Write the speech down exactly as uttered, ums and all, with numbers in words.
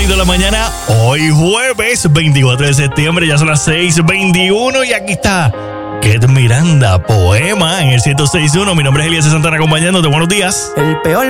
tempranito de la mañana. Hoy jueves veinticuatro de septiembre, ya son las seis veintiuno y aquí está Ket Miranda, Poema en el ciento seis punto uno. Mi nombre es Elías Santana acompañándote. Buenos días. El peor